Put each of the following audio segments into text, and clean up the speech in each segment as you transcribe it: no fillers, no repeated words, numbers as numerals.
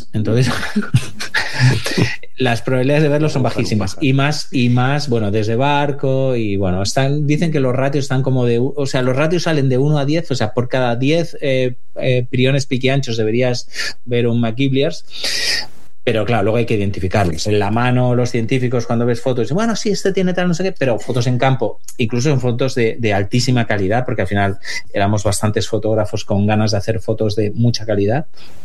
Entonces, las probabilidades de verlo son bajísimas. Y más, bueno, desde barco y bueno, dicen que los ratios están como o sea, los ratios salen de 1 a 10, o sea, por cada 10 priones piquianchos deberías ver un McGibliers. Pero claro, luego hay que identificarlos. En la mano, los científicos, cuando ves fotos, dicen, bueno, sí, este tiene tal, no sé qué, pero fotos en campo, incluso en fotos de altísima calidad, porque al final éramos bastantes fotógrafos con ganas de hacer fotos de mucha calidad.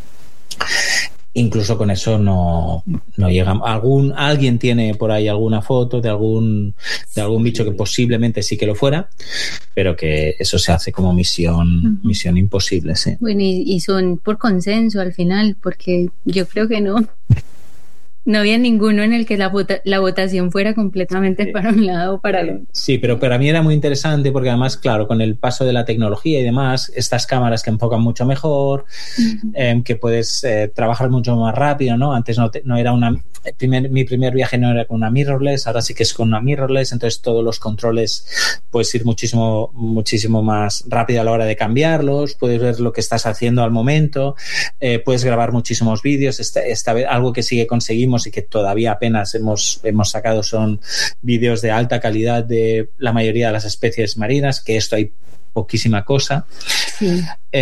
Incluso con eso no llega. Alguien tiene por ahí alguna foto de algún bicho que posiblemente sí que lo fuera, pero que eso se hace como misión imposible, sí. Bueno, y son por consenso al final, porque yo creo que no había ninguno en el que la votación fuera completamente para un lado o para el otro. Sí, pero para mí era muy interesante porque además, claro, con el paso de la tecnología y demás, estas cámaras que enfocan mucho mejor, que puedes trabajar mucho más rápido, ¿no? Antes no era mi primer viaje no era con una mirrorless, ahora sí que es con una mirrorless, entonces todos los controles puedes ir muchísimo más rápido a la hora de cambiarlos, puedes ver lo que estás haciendo al momento, puedes grabar muchísimos vídeos. Esta vez algo que sí que conseguimos y que todavía apenas hemos sacado son vídeos de alta calidad de la mayoría de las especies marinas, que esto hay poquísima cosa. Sí.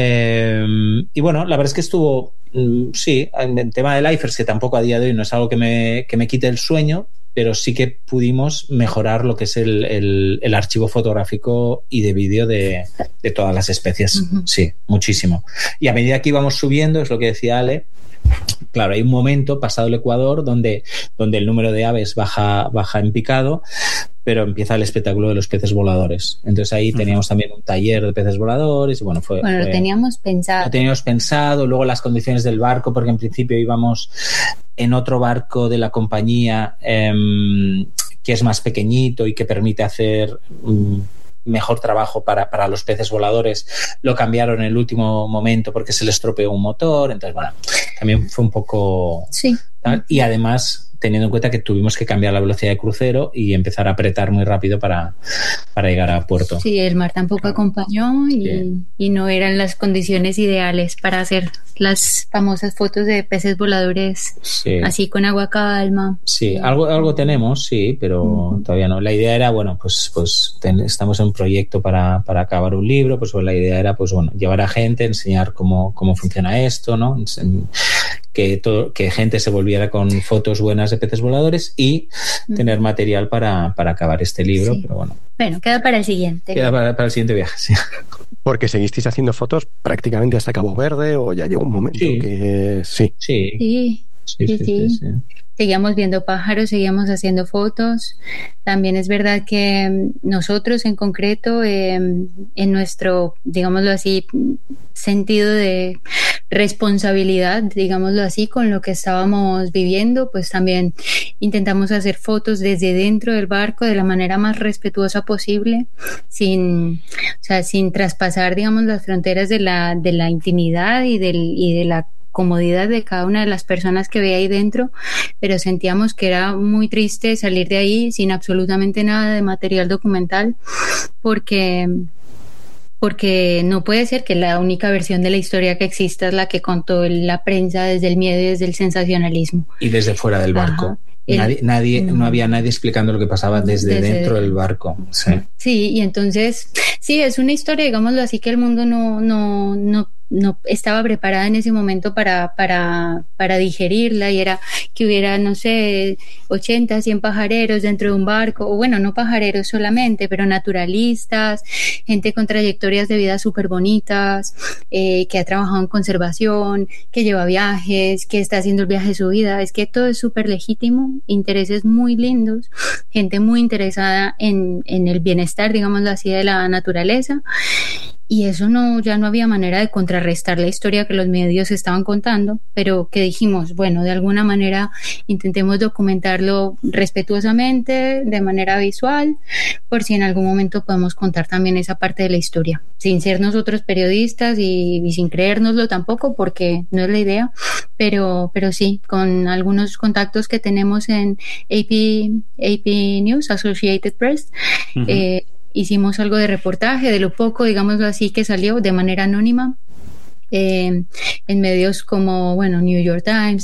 Y bueno, la verdad es que estuvo, sí, en el tema del IFERS, que tampoco a día de hoy no es algo que me quite el sueño, pero sí que pudimos mejorar lo que es el archivo fotográfico y de vídeo de todas las especies. Sí, muchísimo. Y a medida que íbamos subiendo, es lo que decía Ale, claro, hay un momento pasado el Ecuador donde el número de aves baja en picado, pero empieza el espectáculo de los peces voladores. Entonces ahí teníamos también un taller de peces voladores y bueno, lo teníamos pensado. Lo teníamos pensado, luego las condiciones del barco, porque en principio íbamos en otro barco de la compañía que es más pequeñito y que permite hacer mejor trabajo para los peces voladores. Lo cambiaron en el último momento porque se les estropeó un motor, entonces bueno, también fue un poco tal. Y además teniendo en cuenta que tuvimos que cambiar la velocidad de crucero y empezar a apretar muy rápido para llegar a puerto. Sí, el mar tampoco acompañó y no eran las condiciones ideales para hacer las famosas fotos de peces voladores así con agua calma. Sí, algo tenemos, sí, pero todavía no. La idea era, bueno, pues estamos en un proyecto para acabar un libro, pues la idea era, pues bueno, llevar a gente, enseñar cómo funciona esto, ¿no? Que gente se volviera con fotos buenas de peces voladores y tener material para acabar este libro, pero bueno. Bueno, queda para el siguiente. Queda para el siguiente viaje, sí. Porque seguisteis haciendo fotos prácticamente hasta Cabo Verde o ya llegó un momento que sí. Sí. Seguíamos viendo pájaros, seguíamos haciendo fotos. También es verdad que nosotros en concreto, en nuestro, digámoslo así, sentido de responsabilidad, digámoslo así, con lo que estábamos viviendo, pues también intentamos hacer fotos desde dentro del barco de la manera más respetuosa posible, sin traspasar, digamos, las fronteras de la intimidad y de la comodidad de cada una de las personas que veía ahí dentro, pero sentíamos que era muy triste salir de ahí sin absolutamente nada de material documental, porque no puede ser que la única versión de la historia que exista es la que contó la prensa desde el miedo y desde el sensacionalismo. Y desde fuera del barco. No había nadie explicando lo que pasaba desde dentro del barco. Sí, y entonces, sí, es una historia, digámoslo así, que el mundo no estaba preparada en ese momento para digerirla, y era que hubiera, no sé, 80, 100 pajareros dentro de un barco, o bueno, no pajareros solamente, pero naturalistas, gente con trayectorias de vida súper bonitas, que ha trabajado en conservación, que lleva viajes, que está haciendo el viaje de su vida. Es que todo es súper legítimo, intereses muy lindos, gente muy interesada en el bienestar, digámoslo así, de la naturaleza. Y eso ya no había manera de contrarrestar la historia que los medios estaban contando, pero que dijimos, bueno, de alguna manera intentemos documentarlo respetuosamente, de manera visual, por si en algún momento podemos contar también esa parte de la historia, sin ser nosotros periodistas y sin creérnoslo tampoco, porque no es la idea, pero sí, con algunos contactos que tenemos en AP News, Associated Press, hicimos algo de reportaje, de lo poco, digámoslo así, que salió de manera anónima en medios como, bueno, New York Times,